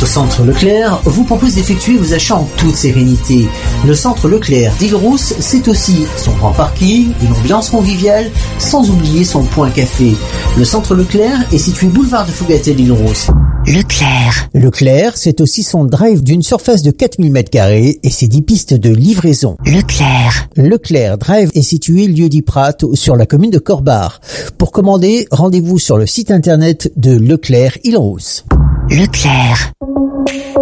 Votre centre Leclerc vous propose d'effectuer vos achats en toute sérénité. Le centre Leclerc d'Île-Rousse, c'est aussi son grand parking, une ambiance conviviale, sans oublier son point café. Le centre Leclerc est situé boulevard de Fougatel d'Île-Rousse. Leclerc. Leclerc, c'est aussi son drive d'une surface de 4000 m² et ses 10 pistes de livraison. Leclerc. Leclerc Drive est situé lieu-dit Prat sur la commune de Corbar. Pour commander, rendez-vous sur le site internet de Leclerc Île-Rousse. Leclerc.